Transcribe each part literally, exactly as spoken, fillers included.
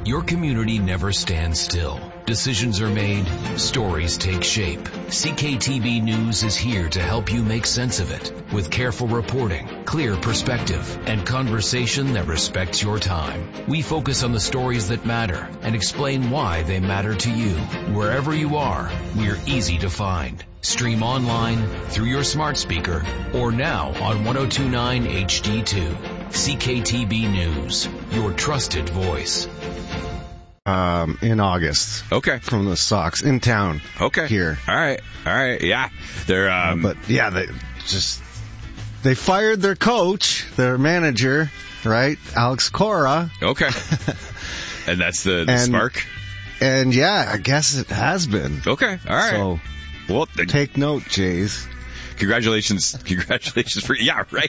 Your community never stands still. Decisions are made, stories take shape. C K T V News is here to help you make sense of it with careful reporting, clear perspective, and conversation that respects your time. We focus on the stories that matter and explain why they matter to you. Wherever you are, we're easy to find. Stream online, through your smart speaker, or now on ten twenty-nine H D two. C K T V News, your trusted voice. Um, in August. Okay. From the Sox in town. Okay. Here. All right. All right. Yeah. They're, um, uh, but yeah, they just, they fired their coach, their manager, right? Alex Cora. Okay. And that's the, the and, spark? And yeah, I guess it has been. Okay. All right. So, well, take note, Jays. Congratulations, congratulations for, yeah, right.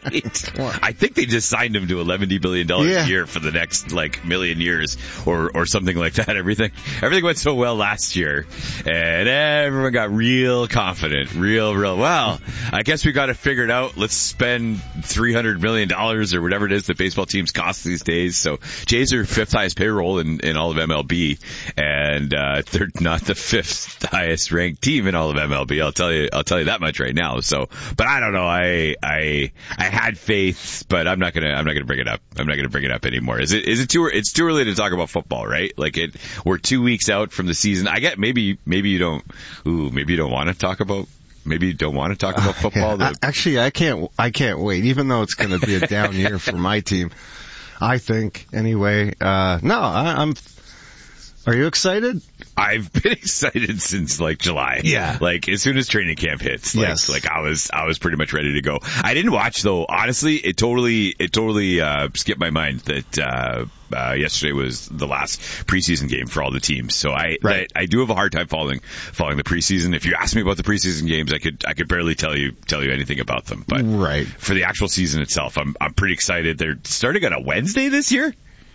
I think they just signed him to eleven billion dollars yeah. a year for the next, like, million years or, or something like that. Everything, everything went so well last year and everyone got real confident, real, real, well, I guess we got it figured out. Let's spend three hundred million dollars or whatever it is that baseball teams cost these days. So Jays are fifth highest payroll in, in all of M L B and, uh, they're not the fifth highest ranked team in all of M L B. I'll tell you, I'll tell you that much right now. So, but I don't know. I I I had faith, but I'm not gonna I'm not gonna bring it up. I'm not gonna bring it up anymore. Is it is it too it's too early to talk about football, right? Like it we're two weeks out from the season. I get maybe maybe you don't ooh maybe you don't want to talk about maybe you don't want to talk about football. Uh, yeah. I, actually, I can't I can't wait. Even though it's going to be a down year for my team, I think anyway. Uh, no, I, I'm. Are you excited? I've been excited since like July. Yeah. Like as soon as training camp hits, like, yes. like I was, I was pretty much ready to go. I didn't watch though. Honestly, it totally, it totally, uh, skipped my mind that, uh, uh, yesterday was the last preseason game for all the teams. So I, right. I, I do have a hard time following, following the preseason. If you ask me about the preseason games, I could, I could barely tell you, tell you anything about them. But right. for the actual season itself, I'm, I'm pretty excited. They're starting on a Wednesday this year.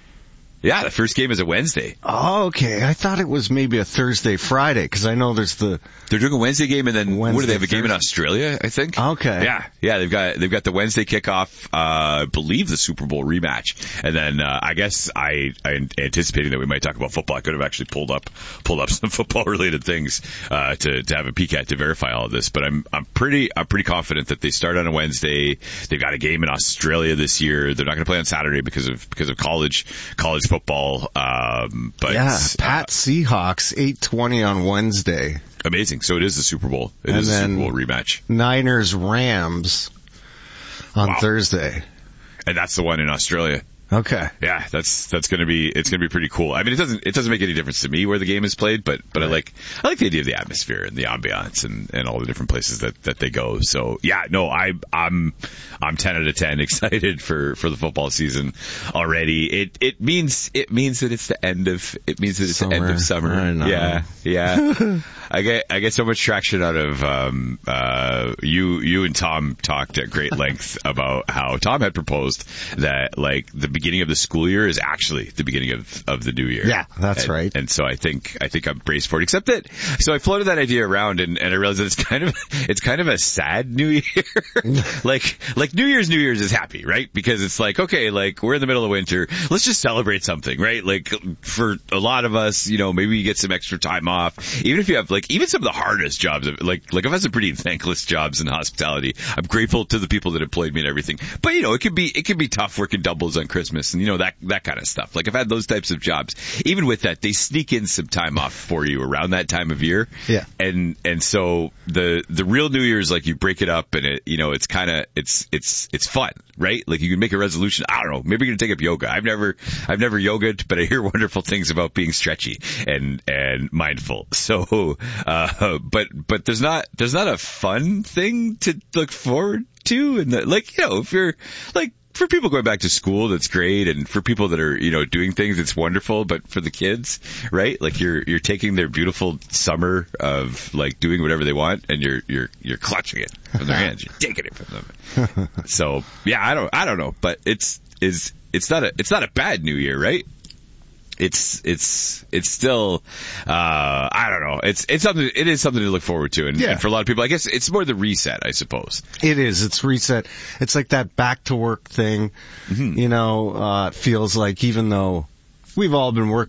Yeah, the first game is a Wednesday. Oh, okay. I thought it was maybe a Thursday, Friday, because I know there's the... They're doing a Wednesday game, and then Wednesday, what do they have, a Thursday. game in Australia, I think? Okay. Yeah, yeah, they've got they've got the Wednesday kickoff, uh, I believe the Super Bowl rematch. And then, uh, I guess I, I anticipating that we might talk about football. I could have actually pulled up, pulled up some football-related things, uh, to, to have a peek at to verify all of this. But I'm, I'm pretty, I'm pretty confident that they start on a Wednesday. They've got a game in Australia this year. They're not going to play on Saturday because of, because of college, college football. Um, but yeah, Pat uh, Seahawks, eight twenty on Wednesday. Amazing. So it is the Super Bowl. It and is a Super Bowl rematch. Niners Rams on wow. Thursday. And that's the one in Australia. Okay. Yeah, that's that's gonna be it's gonna be pretty cool. I mean, it doesn't it doesn't make any difference to me where the game is played, but but right. I like I like the idea of the atmosphere and the ambiance and, and all the different places that, that they go. So yeah, no, I I'm I'm ten out of ten excited for, for the football season already. It it means it means that it's the end of it means that it's summer. the end of summer. I know. Yeah, yeah. I get I get so much traction out of um uh you you and Tom talked at great length about how Tom had proposed that like the beginning of the school year is actually the beginning of, of the new year. Yeah, that's and, right. And so I think, I think I'm braced for it, except that, so I floated that idea around and, and I realized that it's kind of, it's kind of a sad new year. like, like New Year's, New Year's is happy, right? Because it's like, okay, like we're in the middle of winter. Let's just celebrate something, right? Like for a lot of us, you know, maybe you get some extra time off. Even if you have like, even some of the hardest jobs, like, like I've had some pretty thankless jobs in hospitality. I'm grateful to the people that employed me and everything. But you know, it could be, it could be tough working doubles on Christmas. And you know, that, that kind of stuff. Like I've had those types of jobs. Even with that, they sneak in some time off for you around that time of year. Yeah. And, and so the, the real New Year's, like you break it up and it, you know, it's kind of, it's, it's, it's fun, right? Like you can make a resolution. I don't know. Maybe you're going to take up yoga. I've never, I've never yogaed, but I hear wonderful things about being stretchy and, and mindful. So, uh, but, but there's not, there's not a fun thing to look forward to. And the, like, you know, if you're like, for people going back to school, that's great. And for people that are, you know, doing things, it's wonderful. But for the kids, right? Like you're, you're taking their beautiful summer of like doing whatever they want and you're, you're, you're clutching it from their hands. You're taking it from them. So yeah, I don't, I don't know, but it's, is, it's not a, it's not a bad new year, right? It's, it's, it's still, uh, I don't know. It's, it's something, it is something to look forward to. And, yeah. and for a lot of people, I guess it's more the reset, I suppose. It is. It's reset. It's like that back to work thing. Mm-hmm. You know, uh, it feels like even though we've all been working